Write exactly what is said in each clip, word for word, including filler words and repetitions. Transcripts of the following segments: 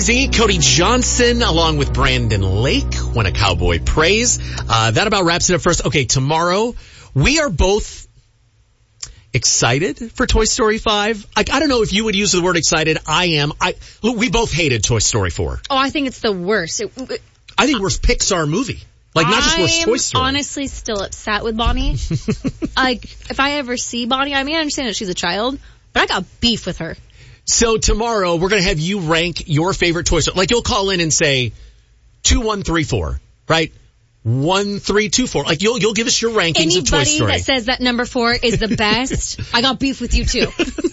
Z Z, Cody Johnson, along with Brandon Lake, When a Cowboy Prays. Uh, that about wraps it up for us. Okay, tomorrow, we are both excited for Toy Story five. I, I don't know if you would use the word excited. I am. I We both hated Toy Story four. Oh, I think it's the worst. It, it, I think worst Pixar movie. Like, not just worst Toy Story. I'm honestly still upset with Bonnie. Like, if I ever see Bonnie, I mean, I understand that she's a child, but I got beef with her. So tomorrow, we're going to have you rank your favorite Toy Story. Like, you'll call in and say, two, one, three, four, right? One, three, two, four. Like, you'll you'll give us your rankings Anybody of Toy Story. That says that number four is the best, I got beef with you too.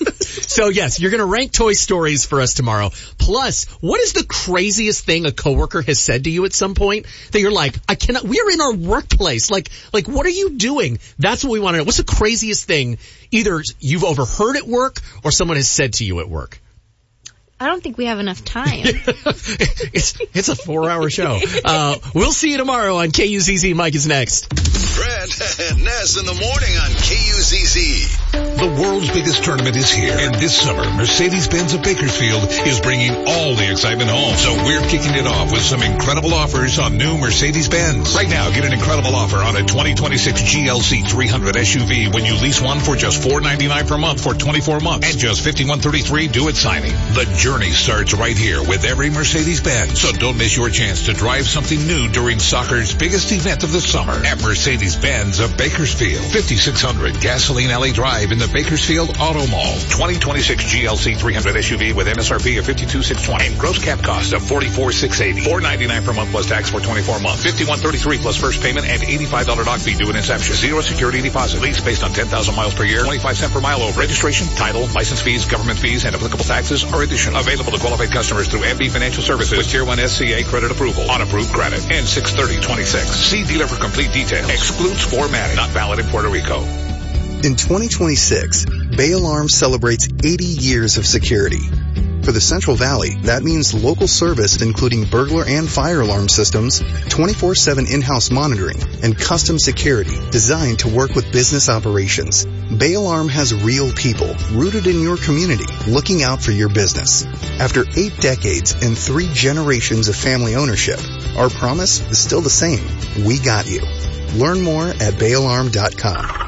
So yes, you're going to rank Toy Stories for us tomorrow. Plus, what is the craziest thing a coworker has said to you at some point that you're like, I cannot, we're in our workplace. Like, like, what are you doing? That's what we want to know. What's the craziest thing either you've overheard at work or someone has said to you at work? I don't think we have enough time. it's it's a four-hour show. Uh, we'll see you tomorrow on K U Z Z. Mike is next. Brent and Ness in the morning on K U Z Z. The world's biggest tournament is here, and this summer, Mercedes-Benz of Bakersfield is bringing all the excitement home. So we're kicking it off with some incredible offers on new Mercedes-Benz. Right now, get an incredible offer on a twenty twenty-six G L C three hundred S U V when you lease one for just four ninety-nine per month for twenty-four months and just fifty-one thirty-three due at signing. The journey starts right here with every Mercedes-Benz. So don't miss your chance to drive something new during soccer's biggest event of the summer at Mercedes-Benz of Bakersfield. fifty-six hundred Gasoline Alley Drive in the Bakersfield Auto Mall. twenty twenty-six G L C three hundred S U V with M S R P of fifty-two thousand six hundred twenty dollars. Gross cap cost of forty-four thousand six hundred eighty dollars. four ninety-nine per month plus tax for twenty-four months. fifty-one thirty-three plus first payment and eighty-five dollars doc fee due at inception. Zero security deposit. Lease based on ten thousand miles per year. twenty-five cents per mile over. Registration, title, license fees, government fees, and applicable taxes are additional. Available to qualified customers through M B Financial Services with Tier one S C A credit approval on approved credit. And six thirty twenty-six. See dealer for complete details. Excludes formatting. Not valid in Puerto Rico. In twenty twenty-six, Bay Alarm celebrates eighty years of security. For the Central Valley, that means local service including burglar and fire alarm systems, twenty-four seven in-house monitoring, and custom security designed to work with business operations. Bay Alarm has real people rooted in your community looking out for your business. After eight decades and three generations of family ownership, our promise is still the same. We got you. Learn more at bay alarm dot com.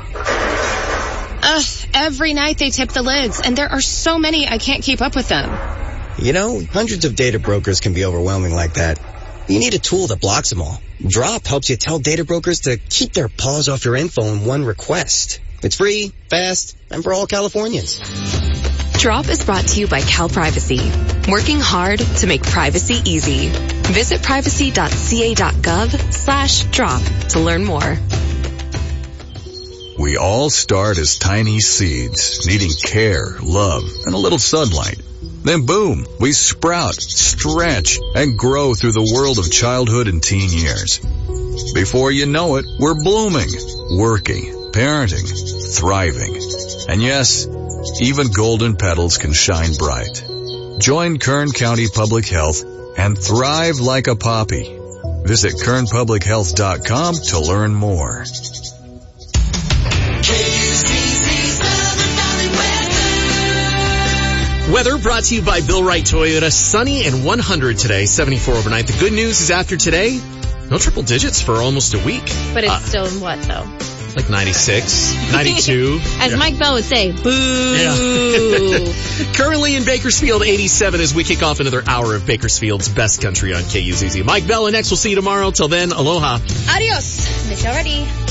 Ugh, every night they tip the lids, and there are so many I can't keep up with them. You know, hundreds of data brokers can be overwhelming like that. You need a tool that blocks them all. Drop helps you tell data brokers to keep their paws off your info in one request. It's free, fast, and for all Californians. Drop is brought to you by Cal Privacy, working hard to make privacy easy. Visit privacy dot c a dot gov slash drop to learn more. We all start as tiny seeds, needing care, love, and a little sunlight. Then boom, we sprout, stretch, and grow through the world of childhood and teen years. Before you know it, we're blooming, working, parenting, thriving. And yes, even golden petals can shine bright. Join Kern County Public Health and thrive like a poppy. Visit kern public health dot com to learn more. Weather brought to you by Bill Wright Toyota. Sunny and one hundred today, seventy-four overnight. The good news is after today, no triple digits for almost a week. But it's uh, still in what, though? Like ninety-six, ninety-two. As yeah. Mike Bell would say, boo. Yeah. Currently in Bakersfield, eighty-seven as we kick off another hour of Bakersfield's best country on K U Z Z. Mike Bell, and next we'll see you tomorrow. Till then, aloha. Adios. Miss you already.